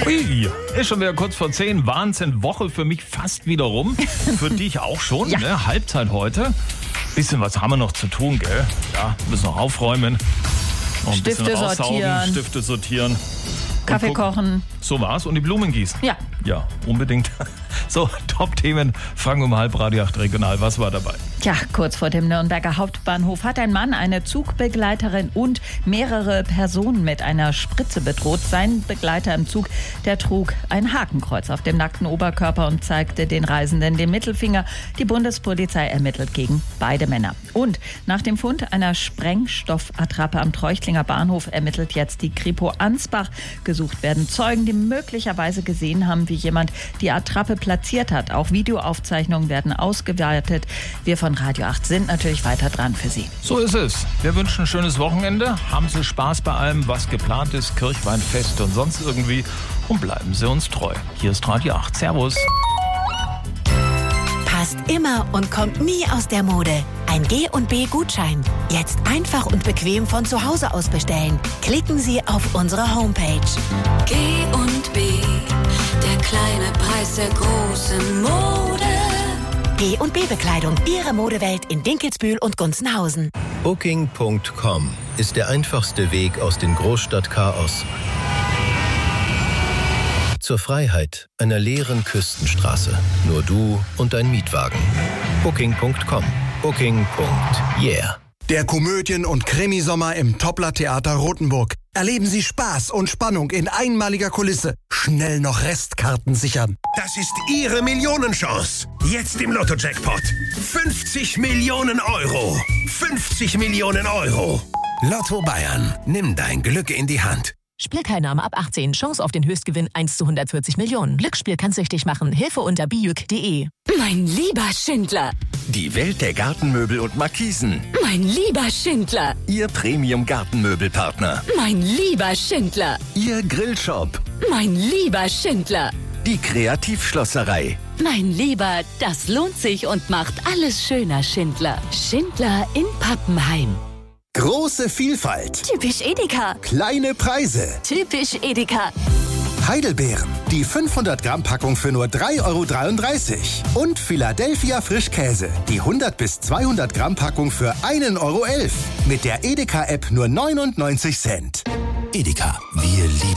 Ui, ist schon wieder kurz vor 10. Wahnsinn, Woche für mich fast wieder rum. Für dich auch schon, Ja. ne? Halbzeit heute. Bisschen was haben wir noch zu tun, gell? Ja, müssen noch aufräumen. Noch ein bisschen Stifte raussaugen, sortieren. Stifte sortieren. Kaffee Und guck- kochen. So war's. Und die Blumen gießen. Ja. Ja, unbedingt. So, Top-Themen. Fangen wir um 7:30 regional. Was war dabei? Ja, kurz vor dem Nürnberger Hauptbahnhof hat ein Mann eine Zugbegleiterin und mehrere Personen mit einer Spritze bedroht. Sein Begleiter im Zug, der trug ein Hakenkreuz auf dem nackten Oberkörper und zeigte den Reisenden den Mittelfinger. Die Bundespolizei ermittelt gegen beide Männer. Und nach dem Fund einer Sprengstoffattrappe am Treuchtlinger Bahnhof ermittelt jetzt die Kripo Ansbach. Gesucht werden Zeugen, die möglicherweise gesehen haben, wie jemand die Attrappe platziert hat. Auch Videoaufzeichnungen werden ausgewertet. Wir von Radio 8 sind natürlich weiter dran für Sie. So ist es. Wir wünschen ein schönes Wochenende. Haben Sie Spaß bei allem, was geplant ist, Kirchweinfest und sonst irgendwie. Und bleiben Sie uns treu. Hier ist Radio 8. Servus. Passt immer und kommt nie aus der Mode. Ein G&B-Gutschein. Jetzt einfach und bequem von zu Hause aus bestellen. Klicken Sie auf unsere Homepage. G&B, der kleine Preis der großen Mode. G&B-Bekleidung. Ihre Modewelt in Dinkelsbühl und Gunzenhausen. Booking.com ist der einfachste Weg aus dem Großstadtchaos zur Freiheit einer leeren Küstenstraße. Nur du und dein Mietwagen. Booking.com. Booking.yeah. Der Komödien- und Krimisommer im Toppler Theater Rothenburg. Erleben Sie Spaß und Spannung in einmaliger Kulisse. Schnell noch Restkarten sichern. Das ist Ihre Millionenchance. Jetzt im Lotto-Jackpot. 50 Millionen Euro. 50 Millionen Euro. Lotto Bayern. Nimm dein Glück in die Hand. Spielteilnahme ab 18. Chance auf den Höchstgewinn 1 zu 140 Millionen. Glücksspiel kann süchtig machen. Hilfe unter bijuk.de. Mein lieber Schindler, Die Welt der Gartenmöbel und Markisen. mein lieber Schindler, Ihr Premium-Gartenmöbelpartner. mein lieber Schindler, Ihr Grillshop. mein lieber Schindler. Die Kreativschlosserei. Mein Lieber, das lohnt sich und macht alles schöner, Schindler. Schindler in Pappenheim. Große Vielfalt, Typisch Edeka. kleine Preise. Typisch Edeka. Heidelbeeren, die 500 Gramm Packung für nur 3,33 € und Philadelphia Frischkäse, die 100 bis 200 Gramm Packung für 1,11 € mit der Edeka App nur 99 Cent. Edeka. Wir lieben